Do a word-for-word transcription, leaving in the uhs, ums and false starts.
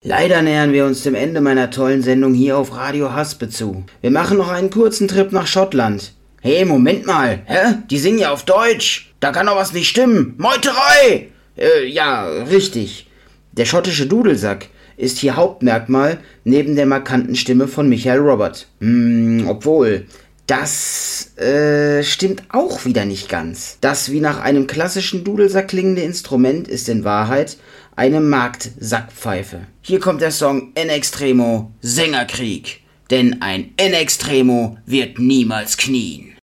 Leider nähern wir uns dem Ende meiner tollen Sendung hier auf Radio Haspe zu. Wir machen noch einen kurzen Trip nach Schottland. Hey, Moment mal, hä? Die singen ja auf Deutsch. Da kann doch was nicht stimmen. Meuterei! Äh, ja, richtig. Der schottische Dudelsack ist hier Hauptmerkmal neben der markanten Stimme von Michael Robert. Hm, obwohl, das äh, stimmt auch wieder nicht ganz. Das wie nach einem klassischen Dudelsack klingende Instrument ist in Wahrheit eine Marktsackpfeife. Hier kommt der Song In Extremo, Sängerkrieg. Denn ein In Extremo wird niemals knien.